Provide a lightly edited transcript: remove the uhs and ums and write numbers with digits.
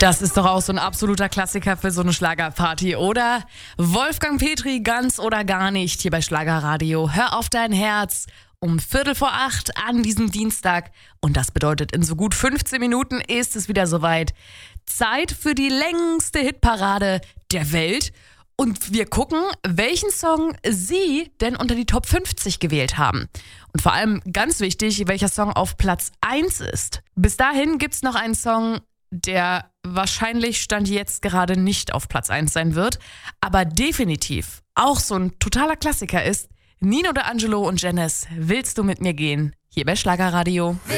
Das ist doch auch so ein absoluter Klassiker für so eine Schlagerparty, oder? Wolfgang Petri, ganz oder gar nicht, hier bei Schlagerradio. Hör auf dein Herz um 7:45 an diesem Dienstag. Und das bedeutet, in so gut 15 Minuten ist es wieder soweit. Zeit für die längste Hitparade der Welt. Und wir gucken, welchen Song Sie denn unter die Top 50 gewählt haben. Und vor allem ganz wichtig, welcher Song auf Platz 1 ist. Bis dahin gibt's noch einen Song, der wahrscheinlich Stand jetzt gerade nicht auf Platz 1 sein wird, aber definitiv auch so ein totaler Klassiker ist Nino D'Angelo und Janice, Willst du mit mir gehen? Hier bei Schlagerradio.